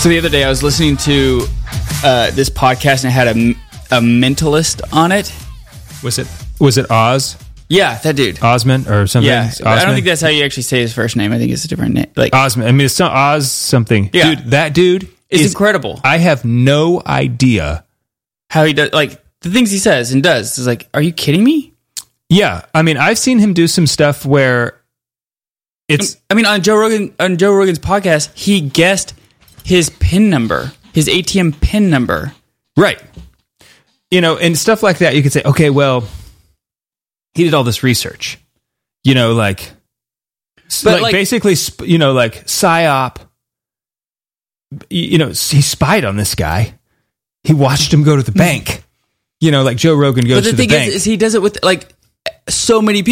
So the other day I was listening to this podcast and it had a mentalist on it. Was it Oz? Yeah, that dude. Osmond or something? Yeah, Osmond? I don't think that's how you actually say his first name. I think it's a different name. Like Osmond. I mean, it's not Oz something. Yeah. Dude, that dude is incredible. I have no idea How he does, like, the things he says and does. Is like, are you kidding me? Yeah. I mean, I've seen him do some stuff where it's... I mean, on Joe Rogan's podcast, he guessed his PIN number, his ATM PIN number. Right. You know, and stuff like that, you could say, okay, well, he did all this research. You know, like basically, you know, like PSYOP. You know, he spied on this guy. He watched him go to the bank. You know, like Joe Rogan goes to the bank. But the thing is he does it with, like, so many people.